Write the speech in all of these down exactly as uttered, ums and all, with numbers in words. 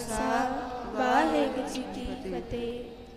खालसा वाहिगुरू जी की फतेह।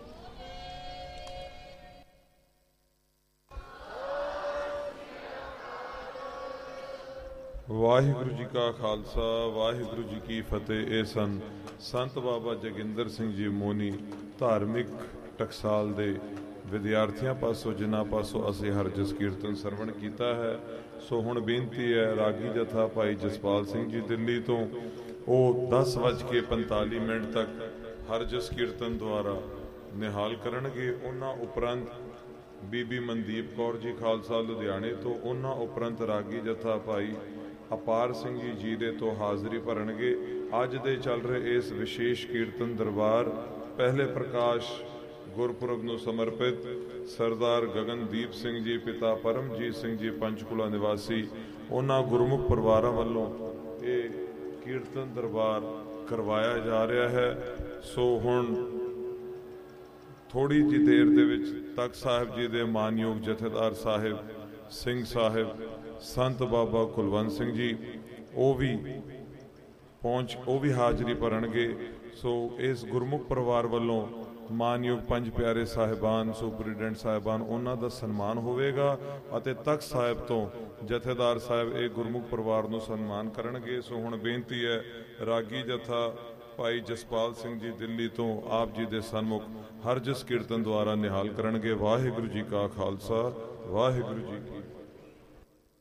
वाहिगुरू जी का खालसा वाहिगुरू जी की फतेह। ਇਹ ਸਨ ਸੰਤ ਬਾਬਾ ਜੋਗਿੰਦਰ ਸਿੰਘ ਜੀ ਮੋਨੀ, ਧਾਰਮਿਕ ਟਕਸਾਲ ਦੇ ਵਿਦਿਆਰਥੀਆਂ ਪਾਸੋਂ, ਜਿਨ੍ਹਾਂ ਪਾਸੋਂ ਅਸੀਂ ਹਰਜਸ ਕੀਰਤਨ ਸਰਵਣ ਕੀਤਾ ਹੈ। ਸੋ ਹੁਣ ਬੇਨਤੀ ਹੈ, ਰਾਗੀ ਜਥਾ ਭਾਈ ਜਸਪਾਲ ਸਿੰਘ ਜੀ ਦਿੱਲੀ ਤੋਂ, ਉਹ ਦਸ ਵੱਜ ਕੇ ਪੰਤਾਲੀ ਮਿੰਟ ਤੱਕ ਹਰਜਸ ਕੀਰਤਨ ਦੁਆਰਾ ਨਿਹਾਲ ਕਰਨਗੇ। ਉਹਨਾਂ ਉਪਰੰਤ ਬੀਬੀ ਮਨਦੀਪ ਕੌਰ ਜੀ ਖਾਲਸਾ ਲੁਧਿਆਣੇ ਤੋਂ, ਉਹਨਾਂ ਉਪਰੰਤ ਰਾਗੀ ਜਥਾ ਭਾਈ ਅਪਾਰ ਸਿੰਘ ਜੀ ਜੀਰੇ ਤੋਂ ਹਾਜ਼ਰੀ ਭਰਨਗੇ। ਅੱਜ ਦੇ ਚੱਲ ਰਹੇ ਇਸ ਵਿਸ਼ੇਸ਼ ਕੀਰਤਨ ਦਰਬਾਰ ਪਹਿਲੇ ਪ੍ਰਕਾਸ਼ ਗੁਰਪੁਰਬ ਨੂੰ ਸਮਰਪਿਤ ਸਰਦਾਰ ਗਗਨਦੀਪ ਸਿੰਘ ਜੀ, ਪਿਤਾ ਪਰਮਜੀਤ ਸਿੰਘ ਜੀ ਪੰਚਕੂਲਾ ਨਿਵਾਸੀ, ਉਹਨਾਂ ਗੁਰਮੁਖ ਪਰਿਵਾਰਾਂ ਵੱਲੋਂ ਇਹ ਕੀਰਤਨ ਦਰਬਾਰ ਕਰਵਾਇਆ ਜਾ ਰਿਹਾ ਹੈ। ਸੋ ਹੁਣ ਥੋੜ੍ਹੀ ਜਿਹੀ ਦੇਰ ਦੇ ਵਿੱਚ ਤਖਤ ਸਾਹਿਬ ਜੀ ਦੇ ਮਾਨਯੋਗ ਜਥੇਦਾਰ ਸਾਹਿਬ ਸਿੰਘ ਸਾਹਿਬ ਸੰਤ ਬਾਬਾ ਕੁਲਵੰਤ ਸਿੰਘ ਜੀ, ਉਹ ਵੀ ਪਹੁੰਚ ਉਹ ਵੀ ਹਾਜ਼ਰੀ ਭਰਨਗੇ। ਸੋ ਇਸ ਗੁਰਮੁਖ ਪਰਿਵਾਰ ਵੱਲੋਂ ਮਾਨਯੋਗ ਪੰਜ ਪਿਆਰੇ ਸਾਹਿਬਾਨ, ਸੁਪਰੀਡੈਂਟ ਸਾਹਿਬਾਨ, ਉਹਨਾਂ ਦਾ ਸਨਮਾਨ ਹੋਵੇਗਾ ਅਤੇ ਤਖਤ ਸਾਹਿਬ ਤੋਂ ਜਥੇਦਾਰ ਸਾਹਿਬ ਇਹ ਗੁਰਮੁਖ ਪਰਿਵਾਰ ਨੂੰ ਸਨਮਾਨ ਕਰਨਗੇ। ਸੋ ਹੁਣ ਬੇਨਤੀ ਹੈ, ਰਾਗੀ ਜਥਾ ਭਾਈ ਜਸਪਾਲ ਸਿੰਘ ਜੀ ਦਿੱਲੀ ਤੋਂ ਆਪ ਜੀ ਦੇ ਸਨਮੁਖ ਹਰਜਸ ਕੀਰਤਨ ਦੁਆਰਾ ਨਿਹਾਲ ਕਰਨਗੇ। ਵਾਹਿਗੁਰੂ ਜੀ ਕਾ ਖਾਲਸਾ ਵਾਹਿਗੁਰੂ ਜੀ ਕੀ